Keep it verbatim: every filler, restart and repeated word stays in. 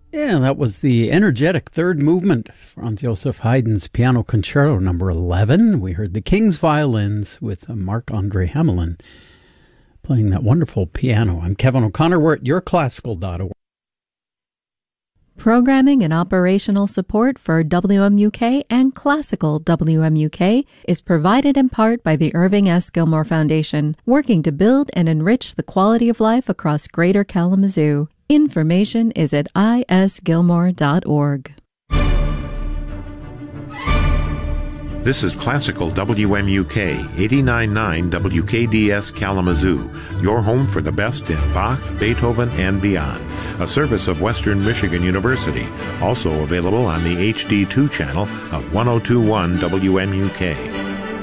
Yeah, that was the energetic third movement, Franz Joseph Haydn's Piano Concerto number eleven. We heard the King's Violins with Marc-Andre Hamelin playing that wonderful piano. I'm Kevin O'Connor. We're at your classical dot org. Programming and operational support for W M U K and Classical W M U K is provided in part by the Irving S. Gilmore Foundation, working to build and enrich the quality of life across Greater Kalamazoo. Information is at i s gilmore dot org. This is Classical W M U K, eighty-nine point nine W K D S Kalamazoo, your home for the best in Bach, Beethoven, and beyond. A service of Western Michigan University, also available on the H D two channel of ten twenty-one W M U K.